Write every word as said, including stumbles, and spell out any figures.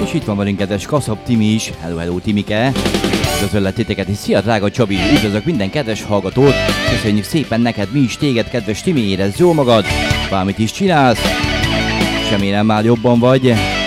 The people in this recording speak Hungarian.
És itt van velünk kedves Kaszab Timi is. Hello, hello Timike. Üdvözöllek titeket, és szia drága Csabi. Üdvözlök minden kedves hallgatót. Köszönjük szépen neked, mi is téged, kedves Timi, érezd jól magad. Bármit is csinálsz. Remélem már jobban vagy.